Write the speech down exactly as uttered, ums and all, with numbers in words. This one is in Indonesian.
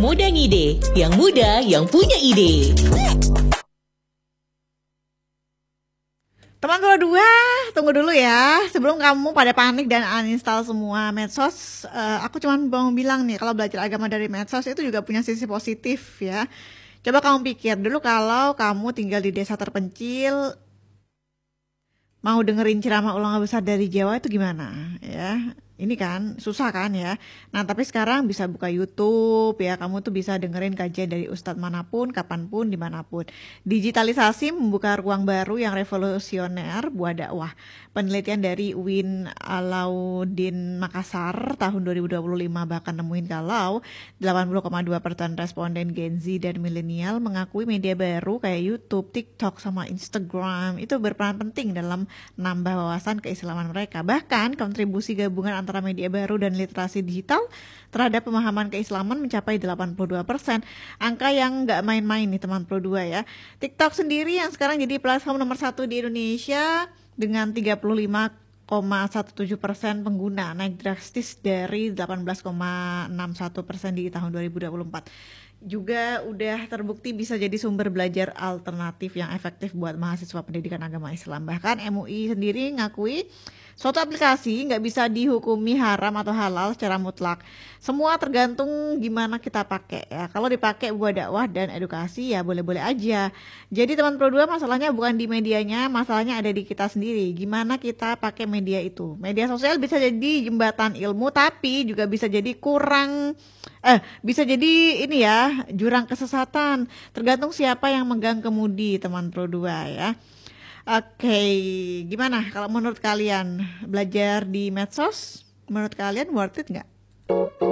Muda Ngide, yang muda yang punya ide. Teman Pro dua, tunggu dulu ya. Sebelum kamu pada panik dan uninstall semua medsos, uh, aku cuma mau bilang nih, kalau belajar agama dari medsos itu juga punya sisi positif ya. Coba kamu pikir dulu, kalau kamu tinggal di desa terpencil, mau dengerin ceramah ulama besar dari Jawa itu gimana ya? Ini kan susah kan ya. Nah tapi sekarang bisa buka YouTube ya, kamu tuh bisa dengerin kajian dari ustadz manapun, kapanpun, dimanapun. Digitalisasi membuka ruang baru yang revolusioner buat dakwah. Penelitian dari U I N Alauddin Makassar tahun dua ribu dua puluh lima bahkan nemuin kalau delapan puluh koma dua persen responden Gen Z dan milenial mengakui media baru kayak YouTube, TikTok, sama Instagram itu berperan penting dalam nambah wawasan keislaman mereka. Bahkan kontribusi gabungan antara media baru dan literasi digital terhadap pemahaman keislaman mencapai delapan puluh dua persen. Angka yang nggak main-main nih teman Pro dua ya. TikTok sendiri yang sekarang jadi platform nomor satu di Indonesia dengan tiga puluh lima koma tujuh belas persen pengguna, naik drastis dari delapan belas koma enam satu persen di tahun dua ribu dua puluh empat. Juga udah terbukti bisa jadi sumber belajar alternatif yang efektif buat mahasiswa pendidikan agama Islam. Bahkan M U I sendiri ngakui suatu aplikasi nggak bisa dihukumi haram atau halal secara mutlak. Semua tergantung gimana kita pakai ya. Kalau dipakai buat dakwah dan edukasi ya boleh-boleh aja. Jadi teman Pro dua, masalahnya bukan di medianya, masalahnya ada di kita sendiri. Gimana kita pakai media itu. Media sosial bisa jadi jembatan ilmu, tapi juga bisa jadi kurang eh bisa jadi ini ya, jurang kesesatan. Tergantung siapa yang megang kemudi teman Pro dua ya. Oke, gimana kalau menurut kalian belajar di medsos? Menurut kalian worth it nggak?